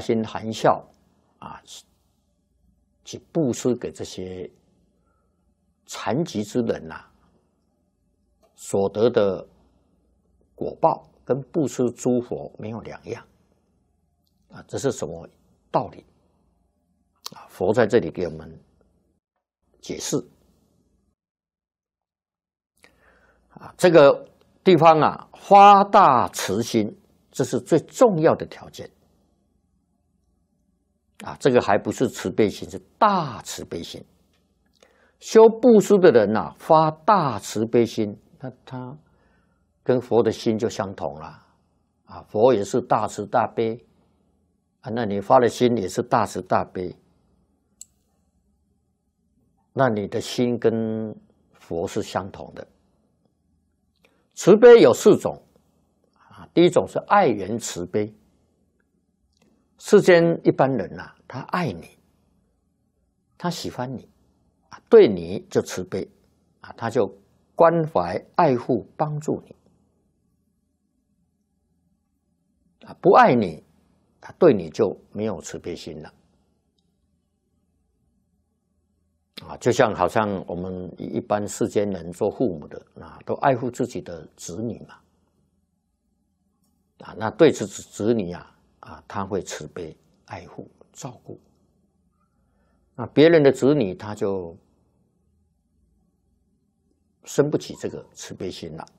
心含笑啊，去布施给这些残疾之人呐，所得的果报跟布施诸佛没有两样啊，这是什么道理啊？佛在这里给我们解释啊，这个地方啊，发大慈心，这是最重要的条件啊。这个还不是慈悲心，是大慈悲心。修布施的人呐，发大慈悲心，那他跟佛的心就相同了啊。佛也是大慈大悲啊，那你发的心也是大慈大悲，那你的心跟佛是相同的。慈悲有4种啊，第一种是爱缘慈悲。世间一般人呐，他爱你，他喜欢你啊，对你就慈悲啊，他就关怀、爱护、帮助你啊。不爱你，他对你就没有慈悲心了啊。就像好像我们一般世间人做父母的啊，都爱护自己的子女嘛啊，那对子女啊他会慈悲、爱护、照顾。那别人的子女他就生不起这个慈悲心了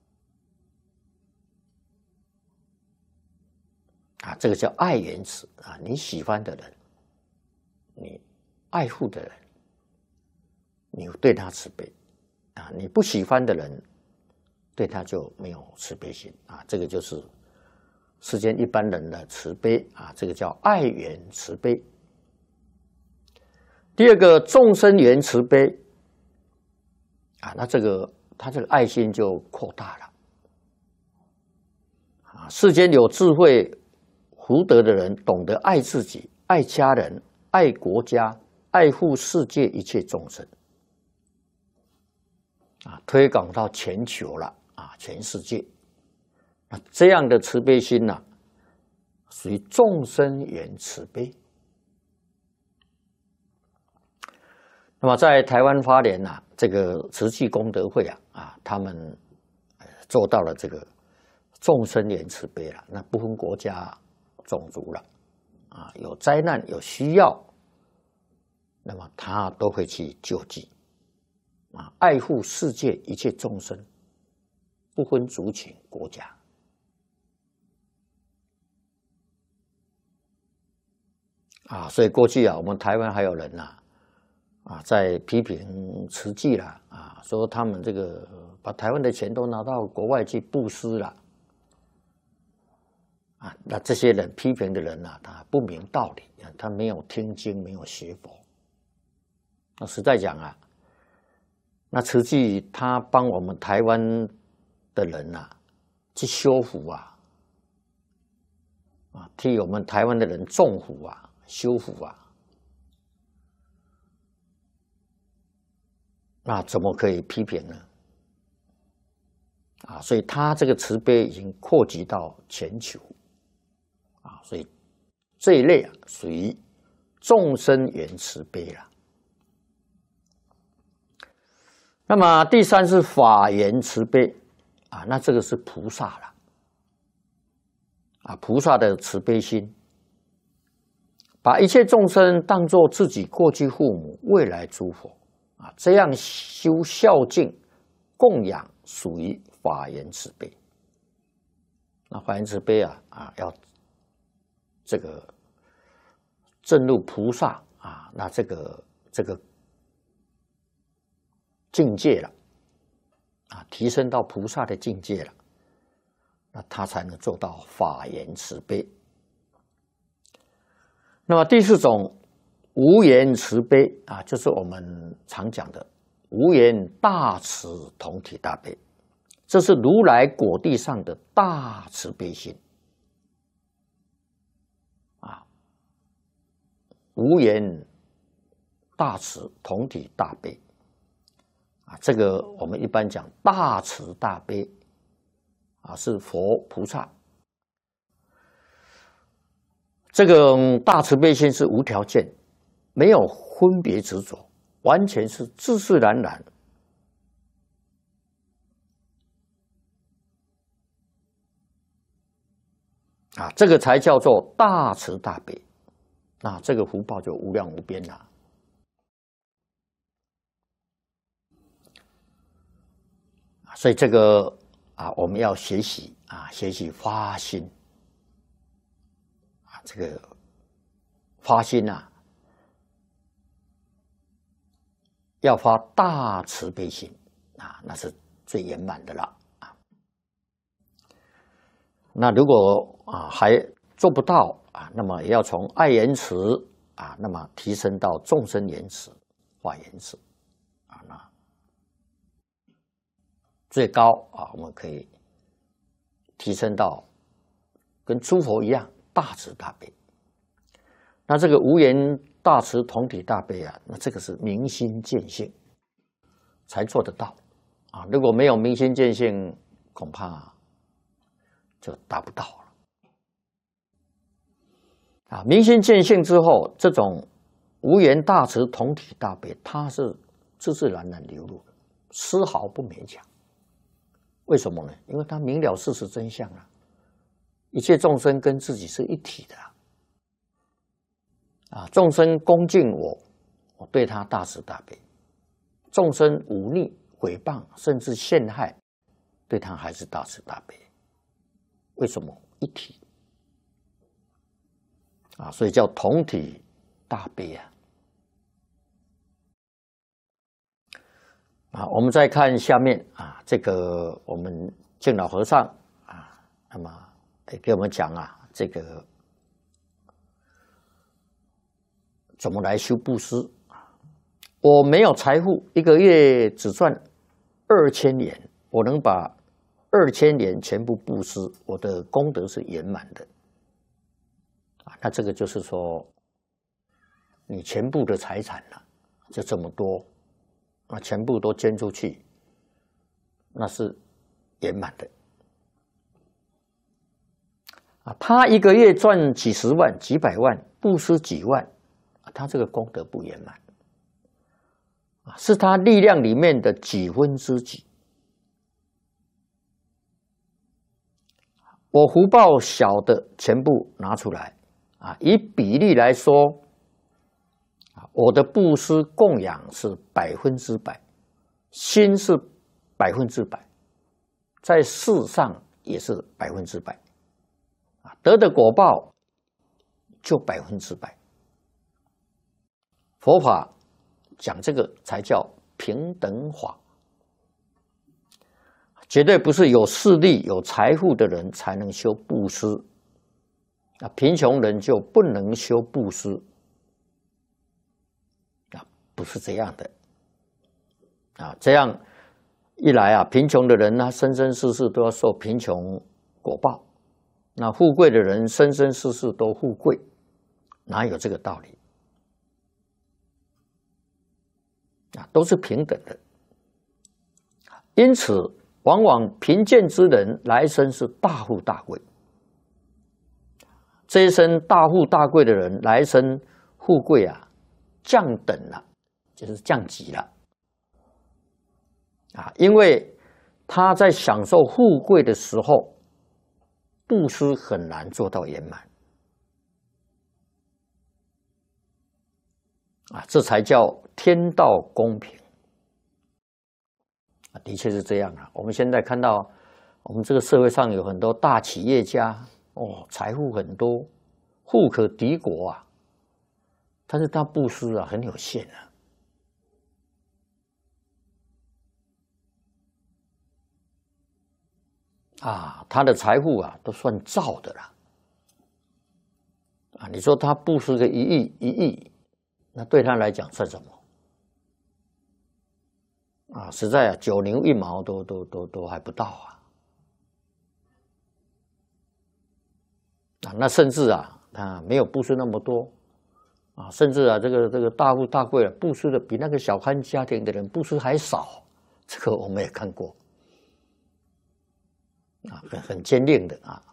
啊，这个叫爱缘慈啊，你喜欢的人，你爱护的人，你对他慈悲啊，你不喜欢的人，对他就没有慈悲心啊，这个就是世间一般人的慈悲啊，这个叫爱缘慈悲。第二个众生缘慈悲啊，那他这个爱心就扩大了啊。世间有智慧福德的人，懂得爱自己、爱家人、爱国家、爱护世界一切众生啊，推广到全球了啊，全世界。那这样的慈悲心呢，属于众生缘慈悲。那么在台湾花莲呐，这个慈济功德会啊，他们做到了这个众生缘慈悲了，那不分国家种族了啊，有灾难有需要，那么他都会去救济啊，爱护世界一切众生，不分族群国家啊。所以过去啊，我们台湾还有人呐在批评慈济啦啊，说他们这个把台湾的钱都拿到国外去布施了啊。那这些人批评的人呐，他不明道理，他没有听经，没有学佛。那实在讲啊，那慈济他帮我们台湾的人呐去修福啊，替我们台湾的人种福啊、修福啊。那怎么可以批评呢？啊，所以他这个慈悲已经扩及到全球啊，所以这一类属于众生缘慈悲了。那么第三是法缘慈悲啊，那这个是菩萨了啊，菩萨的慈悲心，把一切众生当作自己过去父母、未来诸佛。啊，这样修孝敬供养属于法缘慈悲。那法缘慈悲要这个证入菩萨啊，那这个境界了啊，提升到菩萨的境界了，那他才能做到法缘慈悲。那么第4种。无缘慈悲啊，就是我们常讲的无缘大慈同体大悲，这是如来果地上的大慈悲心啊。无缘大慈同体大悲啊，这个我们一般讲大慈大悲啊，是佛菩萨这个大慈悲心是无条件，没有分别执着，完全是自自然然。啊，这个才叫做大慈大悲，那这个福报就无量无边了。所以这个我们要学习学习发心这个发心要发大慈悲心那是最圆满的了那如果还做不到那么也要从爱言慈那么提升到众生言慈、法言慈那最高我们可以提升到跟诸佛一样大慈大悲。那这个无言大慈同体大悲那这个是明心见性才做得到如果没有明心见性，恐怕就达不到了明心见性之后，这种无言大慈同体大悲，它是自自然然流露的，丝毫不勉强。为什么呢？因为他明了事实真相一切众生跟自己是一体的众生恭敬我对他大慈大悲；众生忤逆、诽谤，甚至陷害，对他还是大慈大悲。为什么？一体所以叫同体大悲我们再看下面这个我们净老和尚那么给我们讲这个怎么来修布施我没有财富，一个月只赚2000元，我能把2000元全部布施，我的功德是圆满的那这个就是说，你全部的财产就这么多全部都捐出去，那是圆满的他一个月赚几十万、几百万，布施几万他这个功德不圆满是他力量里面的几分之几。我福报小的全部拿出来以比例来说我的布施供养是100%，心是100%，在世上也是100%，得的果报就100%。佛法讲这个才叫平等法，绝对不是有势力、有财富的人才能修布施，贫穷人就不能修布施。不是这样的这样一来贫穷的人生生世世都要受贫穷果报，那富贵的人生生世世都富贵，哪有这个道理都是平等的。因此往往贫贱之人来生是大富大贵，这一生大富大贵的人来生富贵降等了，就是降级了因为他在享受富贵的时候，布施很难做到圆满这才叫天道公平的确是这样我们现在看到我们这个社会上有很多大企业家财富很多，富可敌国但是他布施很有限他的财富都算造的了你说他布施个1亿，那对他来讲算什么实在9牛1毛都还不到那甚至他没有布施那么多甚至这个大富大贵布施的比那个小康家庭的人布施还少，这个我们也看过很坚定的